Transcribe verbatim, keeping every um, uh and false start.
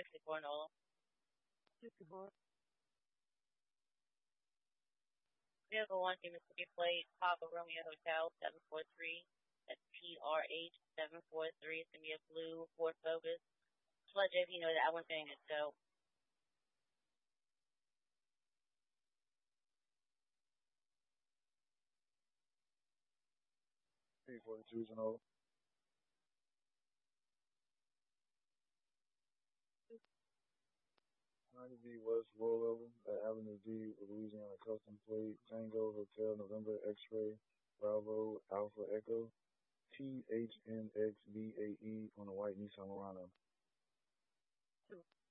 sixty-four Nola. sixty-four. Vehicle one, Mississippi plate, Papa Romeo Hotel, seven four three. That's P R H seven four three. It's going to be a blue Ford Focus. Just let J P know that one thing is so. P forty-two Genoa. ninety B West Roll Level at Avenue D, Louisiana Custom Plate, Tango Hotel, November X-Ray, Bravo, Alpha Echo, T H N X B A E on a white Nissan Murano.